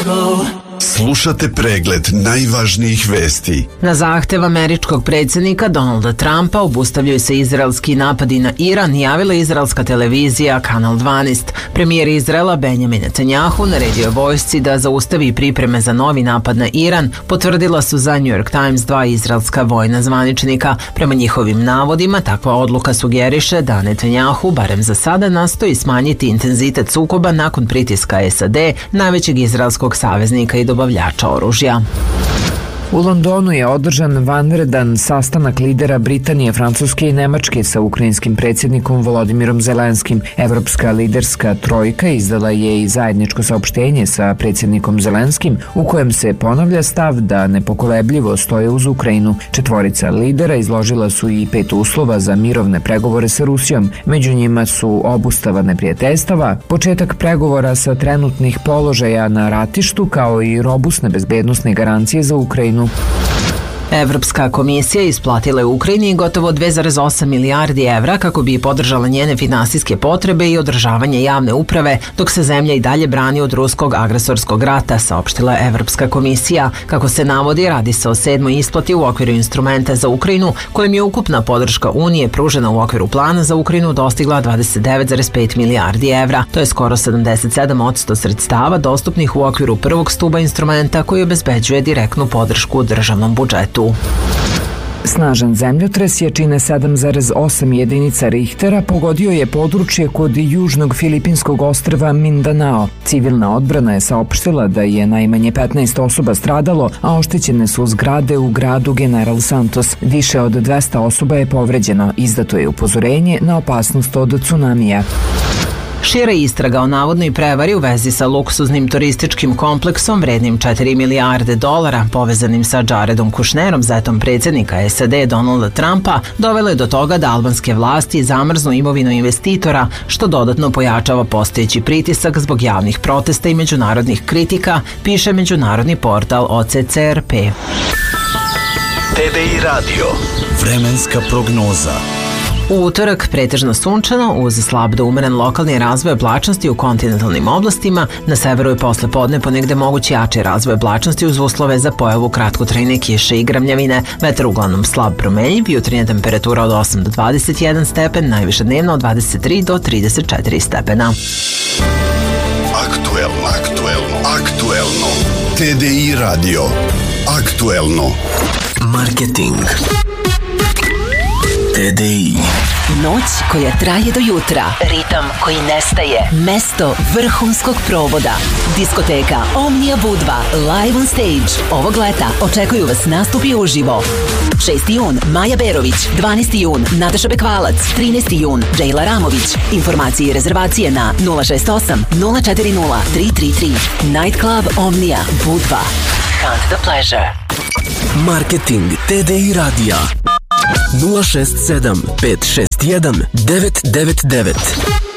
Slušate pregled najvažnijih vesti. Na zahtev američkog predsjednika Donalda Trumpa obustavljaju se izraelski napadi na Iran, javila izraelska televizija Kanal 12. Premijer Izraela Benjamin Netanjahu naredio je vojsci da zaustavi pripreme za novi napad na Iran, potvrdila su za New York Times dva izraelska vojna zvaničnika. Prema njihovim navodima, takva odluka sugeriše da Netanjahu, barem za sada, nastoji smanjiti intenzitet sukoba nakon pritiska SAD, najvećeg izraelskog saveznika i dobavljača oružja. U Londonu je održan vanredan sastanak lidera Britanije, Francuske i Nemačke sa ukrajinskim predsjednikom Volodimirom Zelenskim. Evropska liderska trojka izdala je i zajedničko saopštenje sa predsjednikom Zelenskim u kojem se ponavlja stav da nepokolebljivo stoje uz Ukrajinu. Četvorica lidera izložila su i 5 uslova za mirovne pregovore sa Rusijom. Među njima su obustava neprijateljstava, početak pregovora sa trenutnih položaja na ratištu, kao i robusne bezbednosne garancije za Ukrajinu. Evropska komisija isplatila je Ukrajini gotovo 2,8 milijardi evra kako bi podržala njene finansijske potrebe i održavanje javne uprave, dok se zemlja i dalje brani od ruskog agresorskog rata, saopštila je Evropska komisija. Kako se navodi, radi se o 7. isplati u okviru instrumenta za Ukrajinu, kojim je ukupna podrška Unije pružena u okviru plana za Ukrajinu dostigla 29,5 milijardi evra. To je skoro 77% sredstava dostupnih u okviru prvog stuba instrumenta koji obezbeđuje direktnu podršku državnom budžetu. Snažan zemljotres jačine 7,8 jedinica Richtera pogodio je područje kod južnog filipinskog ostrva Mindanao. Civilna odbrana je saopštila da je najmanje 15 osoba stradalo, a oštećene su zgrade u gradu General Santos. Više od 200 osoba je povređeno. Izdato je upozorenje na opasnost od tsunamija. Šira istraga o navodnoj prevari u vezi sa luksuznim turističkim kompleksom vrednim 4 milijarde dolara povezanim sa Jaredom Kushnerom, zetom predsjednika SAD Donalda Trumpa, dovela je do toga da albanske vlasti zamrznu imovinu investitora, što dodatno pojačava postojeći pritisak zbog javnih protesta i međunarodnih kritika, piše međunarodni portal OCCRP. TDI Radio. Vremenska prognoza. U utorak pretežno sunčano uz slab do umeren lokalni razvoj oblačnosti u kontinentalnim oblastima, na severu je posle podne ponegde mogući jači razvoj oblačnosti uz uslove za pojavu kratkotrajne kiše i grmljavine, vetar uglavnom slab promenjiv, jutarnja temperatura od 8 do 21 stepen, najviše dnevno od 23 do 34 stepena. Aktuelno. TDI Radio. Aktuelno. Marketing. TDI. Noć koja traje do jutra. Ritam koji nestaje. Mesto vrhunskog provoda. Diskoteka Omnia Budva live on stage. Ovog leta očekuju vas nastupi uživo. 6. jun Maja Berović, 12. jun Nataša Bekvalac, 13. jun Džejla Ramović. Informacije i rezervacije na 068 040 333. Night Club Omnia Budva. Hunt the pleasure. Marketing TDI radija 067 561 999.